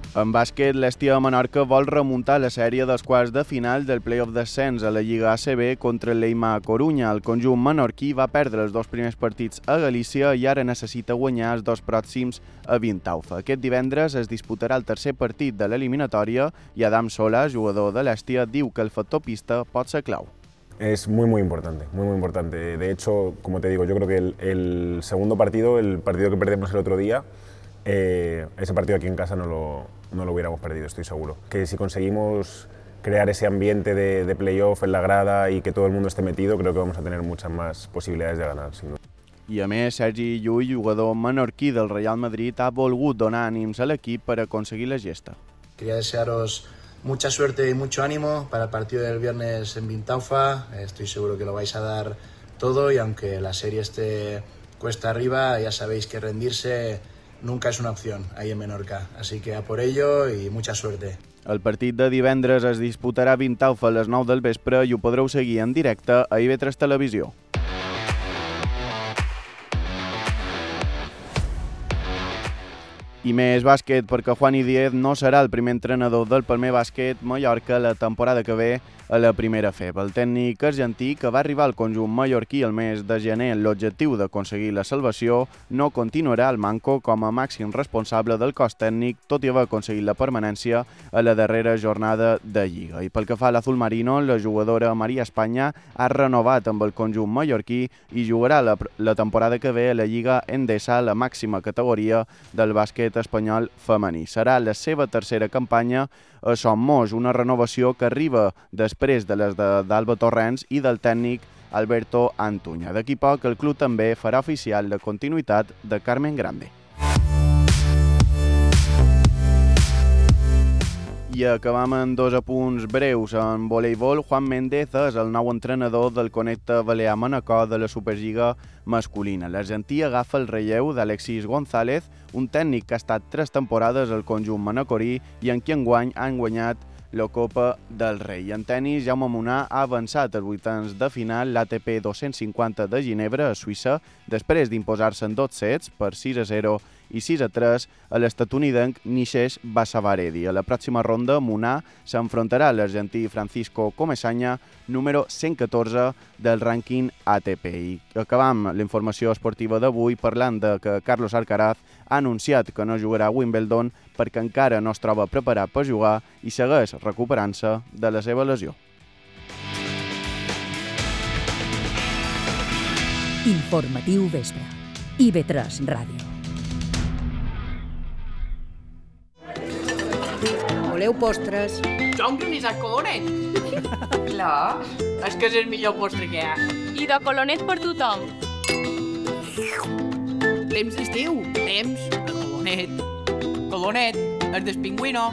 En bàsquet, l'Estia de Menorca vol remuntar la sèrie dels quarts de final del play-off d'ascens a la Lliga ACB contra l'Eima Corunya. El conjunt menorquí va perdre els 2 primers partits a Galícia i ara necessita guanyar els 2 pròxims a Vintaufa. Aquest divendres es disputarà el tercer partit de l'eliminatòria i Adam Sola, jugador de l'Estia, diu que el factor pista pot ser clau. Es muy importante, muy importante. De hecho, como te digo, yo creo que el segundo partido, el partido que perdemos el otro día, ese partido aquí en casa no lo hubiéramos perdido, estoy seguro. Que si conseguimos crear ese ambiente de playoff en la grada y que todo el mundo esté metido, creo que vamos a tener muchas más posibilidades de ganar, sin duda. I a més, Sergi Llull, jugador menorquí del Real Madrid, ha volgut donar ànims a l'equip per aconseguir la gesta. Quería desearos mucha suerte y mucho ánimo para el partido del viernes en Vintaufa. Estoy seguro que lo vais a dar todo y aunque la serie esté cuesta arriba, ya sabéis que rendirse nunca es una opción ahí en Menorca. Así que a por ello y mucha suerte. El partit de divendres es disputarà a Vintaufa a les 9 del vespre i ho podreu seguir en directe a IB3 Televisió. I més bàsquet, perquè Juani Díez no serà el primer entrenador del Palmer Bàsquet Mallorca la temporada que ve a la primera FEB. El tècnic argentí, que va arribar al conjunt mallorquí el mes de gener amb l'objectiu d'aconseguir la salvació, no continuarà al Manco com a màxim responsable del cos tècnic, tot i haver aconseguit la permanència a la darrera jornada de Lliga. I pel que fa a l'Azul Marino, la jugadora Maria Espanya ha renovat amb el conjunt mallorquí i jugarà la temporada que ve a la Lliga Endesa, la màxima categoria del bàsquet espanyol femení. Serà la seva tercera campanya a Somos, una renovació que arriba després de les d'Alba Torrents i del tècnic Alberto Antuña. D'aquí poc, el club també farà oficial la continuïtat de Carmen Grande. I acabam amb 2 apunts breus. En voleibol, Juan Méndez és el nou entrenador del Connecta Balear Manacor de la Superliga masculina. L'argentí agafa el relleu d'Alexis González, un tècnic que ha estat 3 temporades al conjunt manacorí i en qui enguany han guanyat la Copa del Rei. En tenis, Jaume Munar ha avançat als vuitens de final l'ATP 250 de Ginebra, a Suïssa, després d'imposar-se en 2 sets per 6-0 i 6-3 a l'estatunidenc Nishesh Basavaredi. A la pròxima ronda, Munar s'enfrontarà a l'argentí Francisco Comesaña, número 114 del rànquing ATP. I acabam la informació esportiva d'avui parlant de que Carlos Alcaraz ha anunciat que no jugarà a Wimbledon perquè encara no es troba preparat per jugar i segueix recuperant-se de la seva lesió. Informatiu vespre. IB3 Ràdio. Voleu postres? Jo un granissat colonet. Clar. És que és el millor postre que hi ha. I de colonet per tothom. Temps d'estiu. Temps de colonet. Colonet, el del pingüino.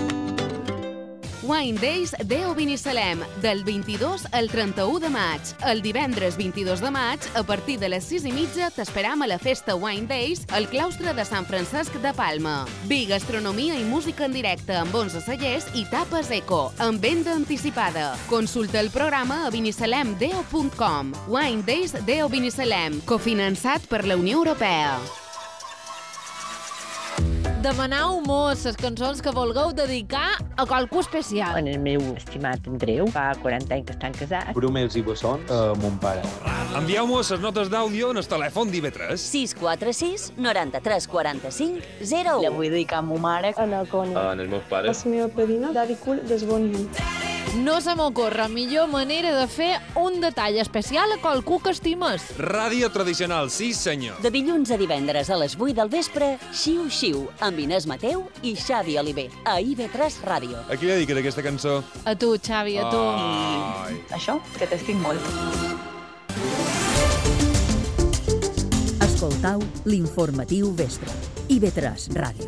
Wine Days Deo Binissalem, del 22 al 31 de maig. El divendres 22 de maig, a partir de les 6:30, t'esperam a la festa Wine Days al claustre de Sant Francesc de Palma. Vi, gastronomia i música en directe amb 11 cellers i tapes eco, amb venda anticipada. Consulta el programa a binissalemdeo.com. Wine Days Deo Binissalem, cofinançat per la Unió Europea. Demanau mos les cançons que vulgueu dedicar a qualcú especial. En el meu estimat Andreu, fa 40 anys que estan casats. Bromels i bessons a mon pare. Envieu-mos les notes d'àudio en el telèfon d'IB3. 646 93 45 01. La vull dedicar a ma mare. En el Coni. En els meus pares. A la meva padrina, Daddy Cool d'Esboni. No se m'ocorre millor manera de fer un detall especial a qualcú que estimes. Ràdio tradicional, sí senyor. De dilluns a divendres a les 8 del vespre, Xiu Xiu, amb Inés Mateu i Xavi Oliver, a IB3 Ràdio. A qui dediques aquesta cançó? A tu, Xavi, a tu. I això, que t'estic molt. Escoltau l'informatiu vespre. IB3 Ràdio.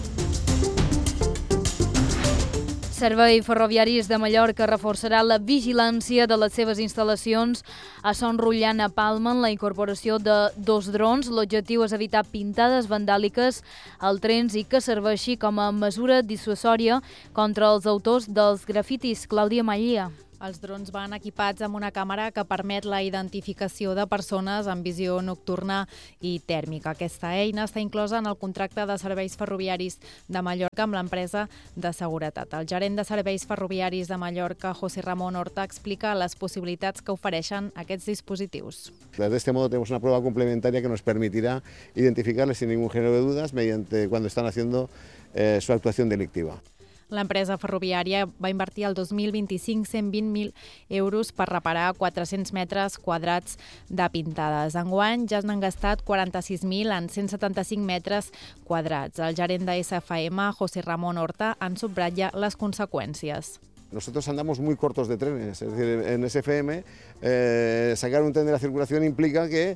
Servei Ferroviaris de Mallorca reforçarà la vigilància de les seves instal·lacions a Son Rullant a Palma en la incorporació de 2 drons. L'objectiu és evitar pintades vandàliques al trens i que serveixi com a mesura dissuasòria contra els autors dels grafitis. Clàudia Mallia. Els drons van equipats amb una càmera que permet la identificació de persones amb visió nocturna i tèrmica. Aquesta eina està inclosa en el contracte de serveis ferroviaris de Mallorca amb l'empresa de seguretat. El gerent de serveis ferroviaris de Mallorca, José Ramón Horta, explica les possibilitats que ofereixen aquests dispositius. De este modo tenemos una prueba complementaria que nos permitirá identificarles sin ningún género de dudas mediante cuando están haciendo su actuación delictiva. L'empresa ferroviària va invertir el 2025 120.000 euros per reparar 400 metres quadrats de pintades. Enguany ja n'han gastat 46.000 en 175 metres quadrats. El gerent de SFM, José Ramón Horta, en subratlla les conseqüències. Nosotros andamos muy cortos de trenes, es decir, en SFM sacar un tren de la circulación implica que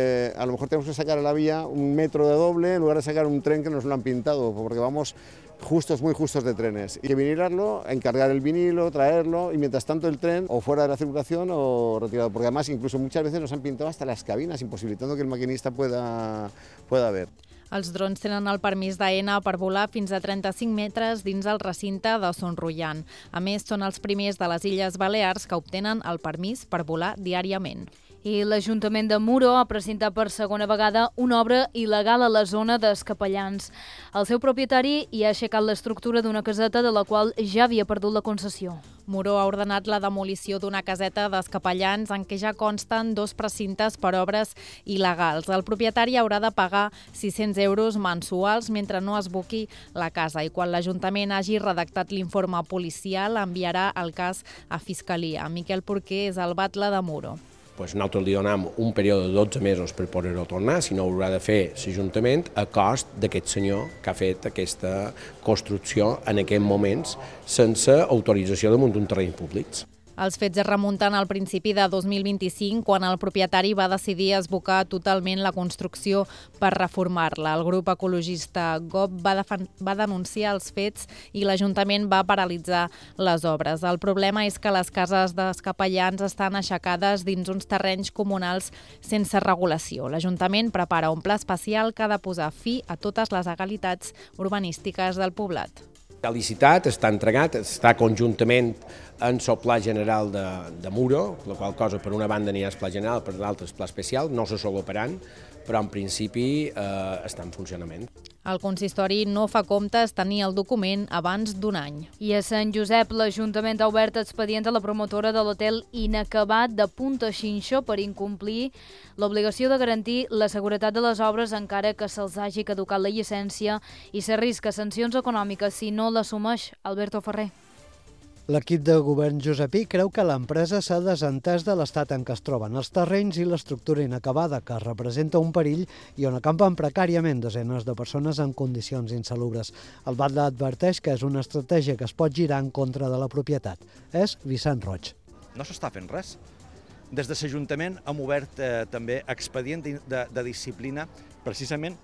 a lo mejor tenemos que sacar a la vía un metro de doble en lugar de sacar un tren que nos lo han pintado, porque vamos muy justos de trenes. Y vinilarlo, encargar el vinilo, traerlo y mientras tanto el tren o fuera de la circulación o retirado, porque además incluso muchas veces nos han pintado hasta las cabinas, imposibilitando que el maquinista pueda ver. Els drons tenen el permís d'AENA per volar fins a 35 metres dins el recinte de Son Rotllant. A més, són els primers de les Illes Balears que obtenen el permís per volar diàriament. I l'Ajuntament de Muro ha presentat per segona vegada una obra il·legal a la zona d'Escapellans. El seu propietari hi ha aixecat l'estructura d'una caseta de la qual ja havia perdut la concessió. Muro ha ordenat la demolició d'una caseta d'Escapellans en què ja consten 2 precintes per obres il·legals. El propietari haurà de pagar 600 euros mensuals mentre no es buqui la casa i quan l'Ajuntament hagi redactat l'informe policial enviarà el cas a Fiscalia. Miquel Porquer és el batlle de Muro. Nosaltres li donem un període de 12 mesos per poder-ho tornar, si no ho haurà de fer l'Ajuntament a cost d'aquest senyor que ha fet aquesta construcció en aquests moments sense autorització damunt d'un terreny públic. Els fets es remunten al principi de 2025, quan el propietari va decidir esbucar totalment la construcció per reformar-la. El grup ecologista GOP va denunciar els fets i l'Ajuntament va paralitzar les obres. El problema és que les cases d'Escapellans estan aixecades dins uns terrenys comunals sense regulació. L'Ajuntament prepara un pla especial que ha de posar fi a totes les legalitats urbanístiques del poblat. La licitat està entregat, està conjuntament en el Pla General de Muro, la qual cosa per una banda n'hi ha el Pla General, per l'altra el Pla Especial, no se solaparan, però en principi està en funcionament. El consistori no fa comptes tenir el document abans d'un any. I a Sant Josep, l'Ajuntament ha obert expedient a la promotora de l'hotel Inacabat de Punta Xinxó per incomplir l'obligació de garantir la seguretat de les obres encara que se'ls hagi caducat la llicència i s'arrisca sancions econòmiques si no l'assumeix Alberto Ferrer. L'equip de govern josepí creu que l'empresa s'ha desentès de l'estat en què es troben els terrenys i l'estructura inacabada, que representa un perill i on acampen precàriament desenes de persones en condicions insalubres. El batlle adverteix que és una estratègia que es pot girar en contra de la propietat. És Vicent Roig. No s'està fent res. Des de l'Ajuntament hem obert també expedient de disciplina precisament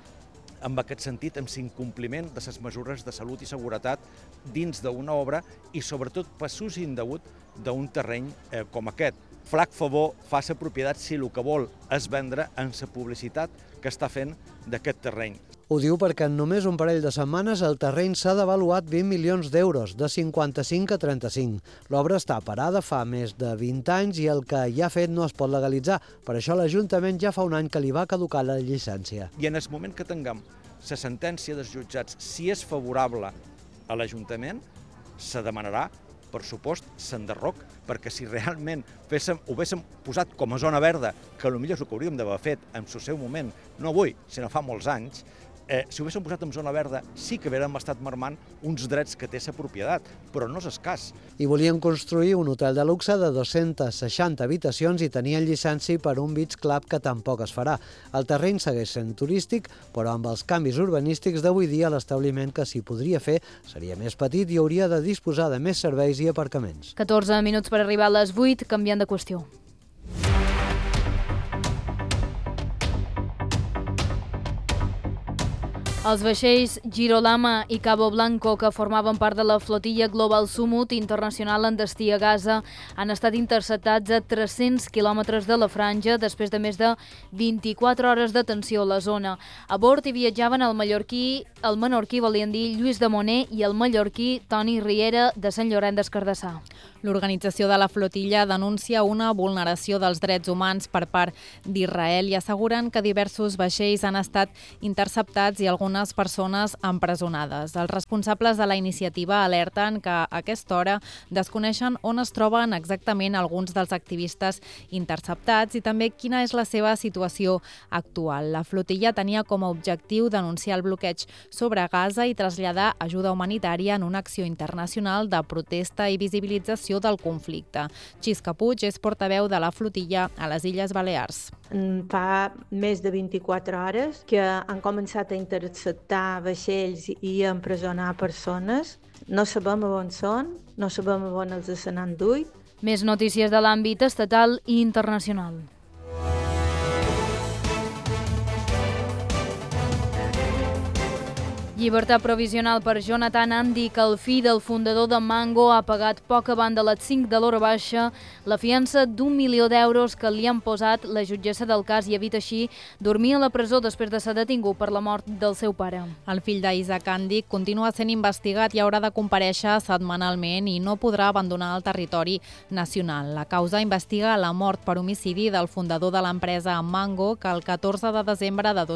en aquest sentit, amb l'incompliment de les mesures de salut i seguretat dins d'una obra i sobretot per l'ús indegut d'un terreny com aquest. Flac favor fa la propietat si el que vol és vendre en la publicitat que està fent d'aquest terreny. Ho diu perquè en només un parell de setmanes el terreny s'ha devaluat 20 milions d'euros, de 55 a 35. L'obra està parada fa més de 20 anys i el que hi ha fet no es pot legalitzar. Per això l'Ajuntament ja fa un any que li va caducar la llicència. I en el moment que tinguem la sentència dels jutjats, si és favorable a l'Ajuntament, se demanarà, per supost, s'enderroc, perquè si realment ho haguéssim posat com a zona verda, que potser és el que hauríem d'haver fet en el seu moment, no avui, sinó fa molts anys, si ho haguéssim posat en zona verda, sí que haguérem estat marmant uns drets que té la propietat, però no és escàs. I volien construir un hotel de luxe de 260 habitacions i tenien llicència per un beach club que tampoc es farà. El terreny segueix sent turístic, però amb els canvis urbanístics d'avui dia l'establiment que s'hi podria fer seria més petit i hauria de disposar de més serveis i aparcaments. 14 minuts per arribar a les 8, canviant de qüestió. Els vaixells Girolama i Cabo Blanco, que formaven part de la flotilla Global Sumut internacional en destí a Gaza, han estat interceptats a 300 quilòmetres de la franja després de més de 24 hores de tensió a la zona. A bord hi viatjaven el menorquí volien dir Lluís de Moner i el mallorquí Toni Riera de Sant Llorenç des Cardassar. L'organització de la flotilla denuncia una vulneració dels drets humans per part d'Israel i asseguren que diversos vaixells han estat interceptats i algunes persones empresonades. Els responsables de la iniciativa alerten que a aquesta hora desconeixen on es troben exactament alguns dels activistes interceptats i també quina és la seva situació actual. La flotilla tenia com a objectiu denunciar el bloqueig sobre Gaza i traslladar ajuda humanitària en una acció internacional de protesta i visibilització del conflicte. Xisca Puig és portaveu de la flotilla a les Illes Balears. Fa més de 24 hores que han començat a interceptar vaixells i a empresonar persones. No sabem on són, no sabem on els se n'han duit. Més notícies de l'àmbit estatal i internacional. Llibertat provisional per Jonathan Andy, que el fill del fundador de Mango ha pagat poc abans de les 5 de l'hora baixa la fiança d'1 milió d'euros que li han posat la jutgessa del cas i evita així dormir a la presó després de ser detingut per la mort del seu pare. El fill d'Isaac Andy continua sent investigat i haurà de comparèixer setmanalment i no podrà abandonar el territori nacional. La causa investiga la mort per homicidi del fundador de l'empresa Mango, que el 14 de desembre de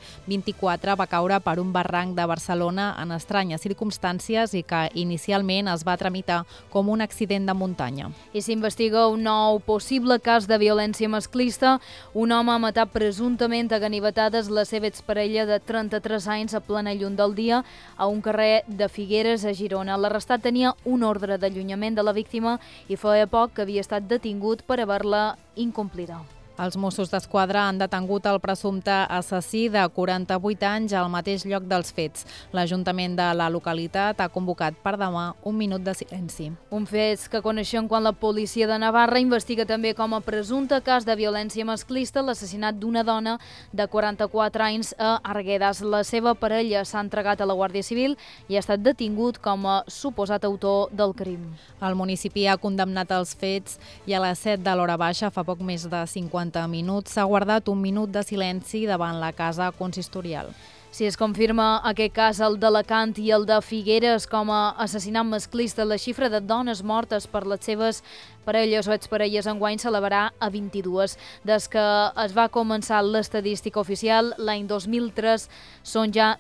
2024 va caure per un barranc de Barcelona en estranyes circumstàncies i que inicialment es va tramitar com un accident de muntanya. I s'investiga un nou possible cas de violència masclista. Un home ha matat presumptament a ganivetades la seva exparella de 33 anys a plena llum del dia a un carrer de Figueres a Girona. L'arrestat tenia un ordre d'allunyament de la víctima i feia poc que havia estat detingut per haver-la incomplida. Els Mossos d'Esquadra han detengut el presumpte assassí de 48 anys al mateix lloc dels fets. L'Ajuntament de la localitat ha convocat per demà un minut de silenci. Un fet que coneixem quan la policia de Navarra investiga també com a presumpte cas de violència masclista l'assassinat d'una dona de 44 anys a Arguedas. La seva parella s'ha entregat a la Guàrdia Civil i ha estat detingut com a suposat autor del crim. El municipi ha condemnat els fets i a les 7 de l'hora baixa, fa poc més de 50 minuts, s'ha guardat un minut de silenci davant la casa consistorial. Si es confirma aquest cas, el d'Alacant i el de Figueres, com a assassinat masclista, la xifra de dones mortes per les seves parelles o exparelles enguany s'elevarà a 22. Des que es va començar l'estadística oficial, l'any 2003, són ja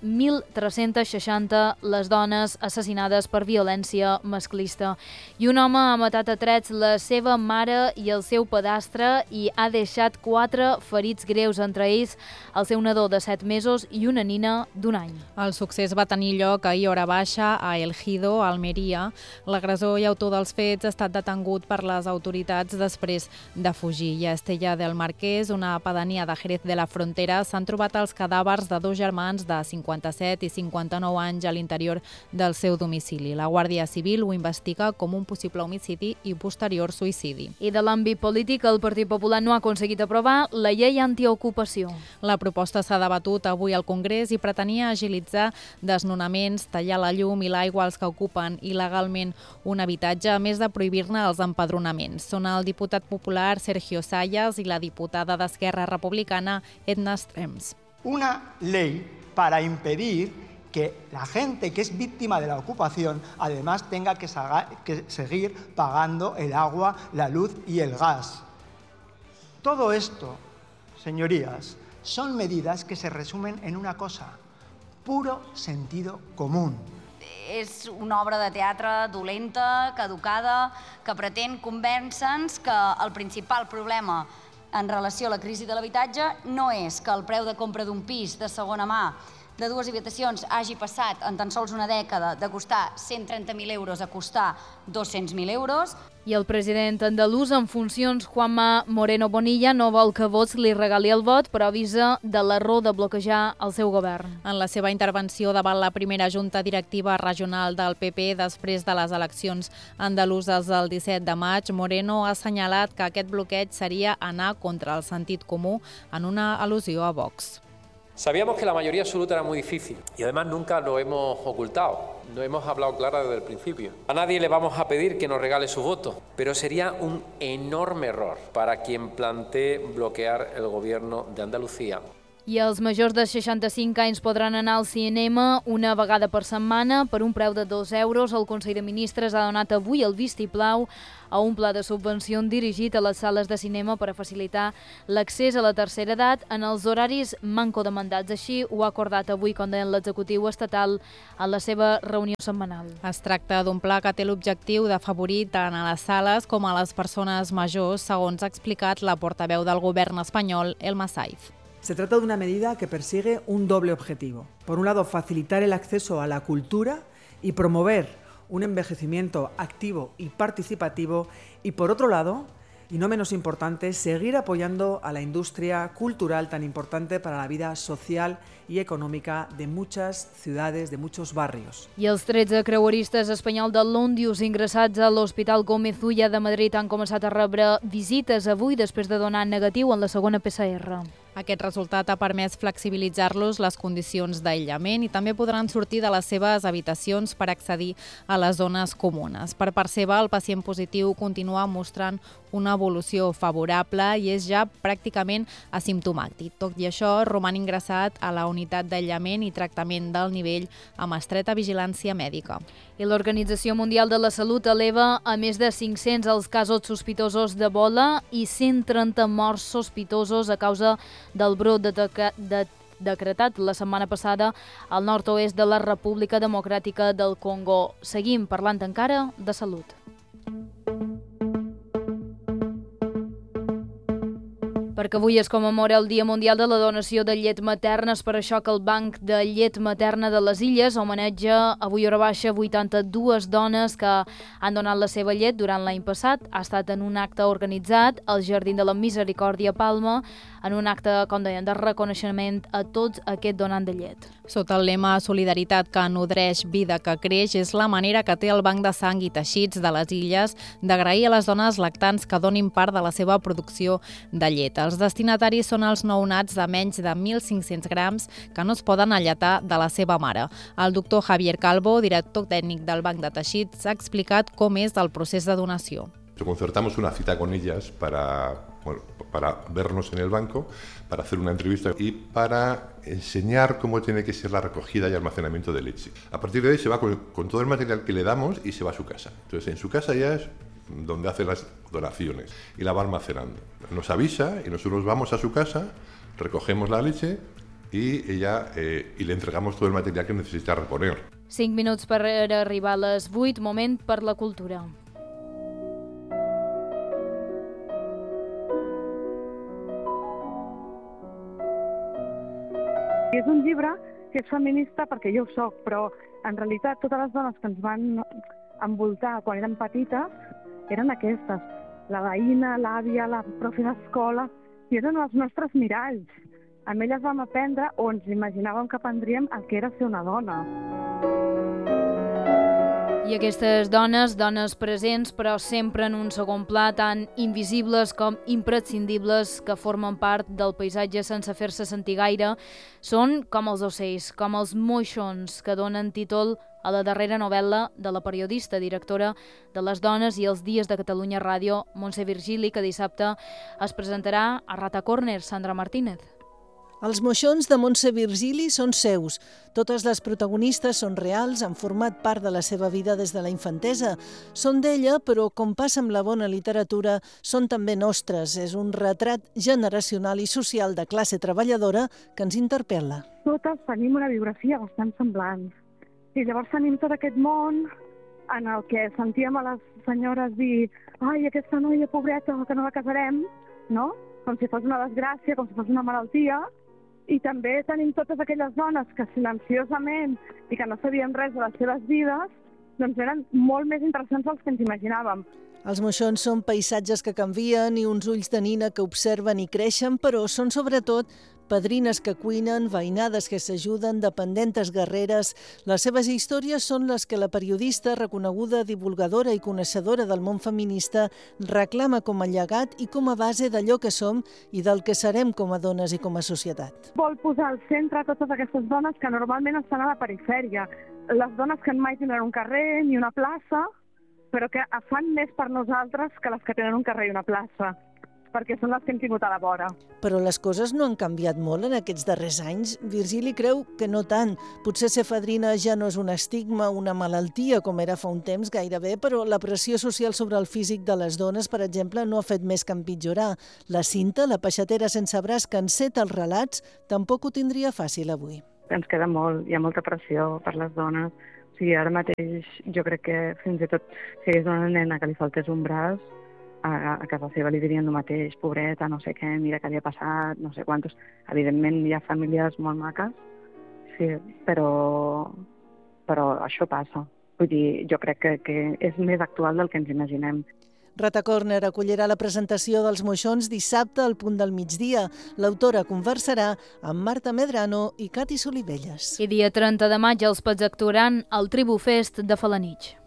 1.360 les dones assassinades per violència masclista. I un home ha matat a trets la seva mare i el seu padastre i ha deixat 4 ferits greus, entre ells el seu nadó de 7 mesos i una nina d'1 any. El succés va tenir lloc ahir hora baixa a El Gido, Almeria. L'agressor i autor dels fets ha estat detengut per les autoritats després de fugir. I a Estella del Marquès, una pedania de Jerez de la Frontera, s'han trobat els cadàvers de 2 germans de 57 i 59 anys a l'interior del seu domicili. La Guàrdia Civil ho investiga com un possible homicidi i posterior suïcidi. I de l'àmbit polític, el Partit Popular no ha aconseguit aprovar la llei antiocupació. La proposta s'ha debatut avui al Congrés i pretenia agilitzar desnonaments, tallar la llum i l'aigua als que ocupen il·legalment un habitatge, a més de prohibir-ne els empadronaments. Són el diputat popular Sergio Sayas i la diputada d'Esquerra Republicana Edna Strems. Una ley para impedir que la gente que es víctima de la ocupación además tenga que seguir pagando el agua, la luz y el gas. Todo esto, señorías, son medidas que se resumen en una cosa: puro sentido común. És una obra de teatre dolenta, caducada, que pretén convèncer-nos que el principal problema en relació a la crisi de l'habitatge no és que el preu de compra d'un pis de segona mà de 2 habitacions hagi passat en tan sols una dècada de costar 130.000 euros a costar 200.000 euros. I el president andalús en funcions, Juanma Moreno Bonilla, no vol que Vox li regali el vot, però avisa de l'error de bloquejar el seu govern. En la seva intervenció davant la primera junta directiva regional del PP després de les eleccions andaluses del 17 de maig, Moreno ha assenyalat que aquest bloqueig seria anar contra el sentit comú en una al·lusió a Vox. Sabíamos que la mayoría absoluta era muy difícil y además nunca lo hemos ocultado. No hemos hablado claro desde el principio. A nadie le vamos a pedir que nos regale su voto, pero sería un enorme error para quien plantee bloquear el gobierno de Andalucía. I els majors de 65 anys podran anar al cinema una vegada per setmana per un preu de 2 euros. El Consell de Ministres ha donat avui el vistiplau a un pla de subvenció dirigit a les sales de cinema per a facilitar l'accés a la tercera edat en els horaris manco demandats. Així ho ha acordat avui, com deia l'executiu estatal, en la seva reunió setmanal. Es tracta d'un pla que té l'objectiu d'afavorir tant a les sales com a les persones majors, segons ha explicat la portaveu del govern espanyol, Elma Saiz. Se trata de una medida que persigue un doble objetivo. Por un lado, facilitar el acceso a la cultura y promover un envejecimiento activo y participativo. Y por otro lado, y no menos importante, seguir apoyando a la industria cultural tan importante para la vida social i econòmica de muchas ciudades, de muchos barrios. I els 13 creueristes espanyols de l'Òndius ingressats a l'Hospital Gómez Ulla de Madrid han començat a rebre visites avui després de donar negatiu en la segona PCR. Aquest resultat ha permès flexibilitzar-los les condicions d'aïllament i també podran sortir de les seves habitacions per accedir a les zones comunes. Per part seva, el pacient positiu continua mostrant una evolució favorable i és ja pràcticament asimptomàtic. Tot i això, roman ingressat a la unitat d'aïllament i tractament del nivell amb estreta vigilància mèdica. I l'Organització Mundial de la Salut eleva a més de 500 els casos sospitosos d'Ebola i 130 morts sospitosos a causa del brot decretat la setmana passada al nord-oest de la República Democràtica del Congo. Seguim parlant encara de salut. Perquè avui es commemora el Dia Mundial de la Donació de Llet Materna. És per això que el Banc de Llet Materna de les Illes homenatja avui hora baixa 82 dones que han donat la seva llet durant l'any passat. Ha estat en un acte organitzat al Jardí de la Misericòrdia a Palma, en un acte, com deien, de reconeixement a tots aquests donants de llet. Sota el lema Solidaritat que nodreix, vida que creix, és la manera que té el Banc de Sang i Teixits de les Illes d'agrair a les dones lactants que donin part de la seva producció de llet. Els destinataris són els nounats de menys de 1.500 grams que no es poden alletar de la seva mare. El doctor Javier Calvo, director tècnic del Banc de Teixits, ha explicat com és el procés de donació. Concertamos una cita con ellas para vernos en el banco, para hacer una entrevista y para enseñar cómo tiene que ser la recogida y almacenamiento de leche. A partir de ahí se va con todo el material que le damos y se va a su casa. Entonces en su casa ya es donde hace las donaciones y la va almacenando. Nos avisa y nosotros vamos a su casa, recogemos la leche y le entregamos todo el material que necesita reponer. 5 minuts per arribar a les 8, moment per la cultura. És un llibre que és feminista perquè jo ho soc, però en realitat totes les dones que ens van envoltar quan érem petites eren aquestes, la veïna, l'àvia, la profe d'escola, i eren els nostres miralls. Amb elles vam aprendre o ens imaginàvem que aprendríem el que era ser una dona. I aquestes dones presents, però sempre en un segon pla, tan invisibles com imprescindibles, que formen part del paisatge sense fer-se sentir gaire, són com els ocells, com els moixons, que donen títol a la darrera novel·la de la periodista, directora de Les Dones i els Dies de Catalunya Ràdio, Montse Virgili, que dissabte es presentarà a Rata Corner. Sandra Martínez. Els moixons de Montse Virgili són seus. Totes les protagonistes són reals, han format part de la seva vida des de la infantesa. Són d'ella, però com passa amb la bona literatura, són també nostres. És un retrat generacional i social de classe treballadora que ens interpel·la. Totes tenim una biografia bastant semblant. I llavors tenim tot aquest món en el que sentíem a les senyores dir «Ai, aquesta noia pobreta que no la casarem», no? Com si fos una desgràcia, com si fos una malaltia. I també tenim totes aquelles dones que silenciosament i que no sabien res de les seves vides, doncs eren molt més interessants dels que ens imaginàvem. Els moixons són paisatges que canvien i uns ulls de nina que observen i creixen, però són sobretot padrines que cuinen, veïnades que s'ajuden, dependentes guerreres. Les seves històries són les que la periodista, reconeguda divulgadora i coneixedora del món feminista, reclama com a llegat i com a base d'allò que som i del que serem com a dones i com a societat. Vol posar al centre totes aquestes dones que normalment estan a la perifèria, les dones que mai tindran un carrer ni una plaça, però que fan més per nosaltres que les que tenen un carrer i una plaça, perquè són les que hem tingut a la vora. Però les coses no han canviat molt en aquests darrers anys. Virgili creu que no tant. Potser ser fadrina ja no és un estigma, una malaltia, com era fa un temps gairebé, però la pressió social sobre el físic de les dones, per exemple, no ha fet més que empitjorar. La Cinta, la peixatera sense braç que enceta els relats, tampoc ho tindria fàcil avui. Ens queda molt, hi ha molta pressió per les dones. O sigui, ara mateix jo crec que fins i tot si hi hagués una nena que li faltés un braç, a casa seva li dirien el mateix, pobreta, no sé què, mira què li ha passat, no sé quantos. Evidentment hi ha famílies molt maques, sí, però això passa. Vull dir, jo crec que és més actual del que ens imaginem. Rata Corner acollirà la presentació dels moixons dissabte al punt del migdia. L'autora conversarà amb Marta Medrano i Cati Solivelles. I dia 30 de maig els Pets actuaran al Tribu Fest de Felanitx.